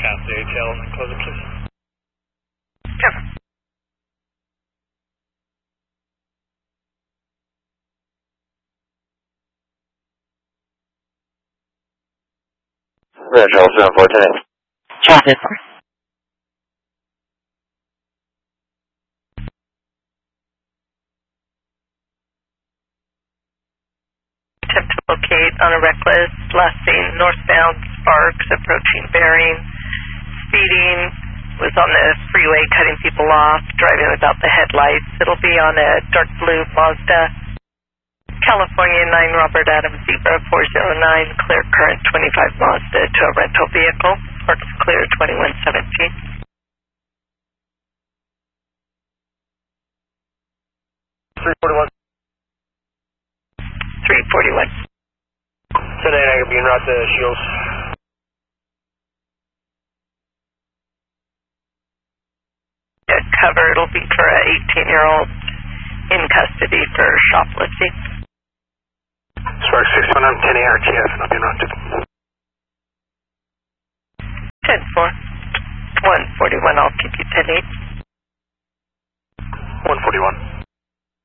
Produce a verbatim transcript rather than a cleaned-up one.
Cast the A T L and close it, please. Sure. Roger, all seven four ten. Traffic. Attempt to locate on a reckless, last seen northbound Sparks, approaching Bering, speeding, was on the freeway cutting people off, driving without the headlights. It'll be on a dark blue Mazda. California nine Robert Adams Zebra four zero nine, clear current twenty-five Mazda to a rental vehicle. Parks clear twenty-one seventeen. three forty-one. three forty-one. Today I could be en route to Shields. Get cover, it'll be for an eighteen year old in custody for shoplifting. Spark six one, I'm ten A R T F and I'll be en route to ten four. one forty-one, I'll keep you ten eight. one forty-one.